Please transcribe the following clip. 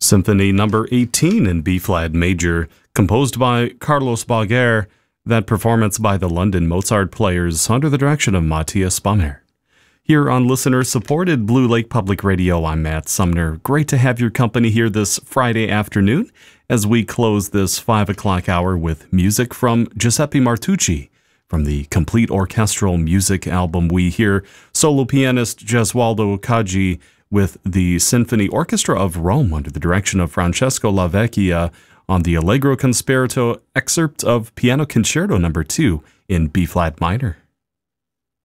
Symphony number 18 in B-flat major, composed by Carlos Balaguer, that performance by the London Mozart Players under the direction of Matthias Bammer. Here on listener-supported Blue Lake Public Radio, I'm Matt Sumner. Great to have your company here this Friday afternoon as we close this 5 o'clock hour with music from Giuseppe Martucci. From the complete orchestral music album, we hear solo pianist Gesualdo Caggi with the Symphony Orchestra of Rome under the direction of Francesco Lavecchia on the Allegro Concerto excerpt of Piano Concerto No. 2 in B-flat minor.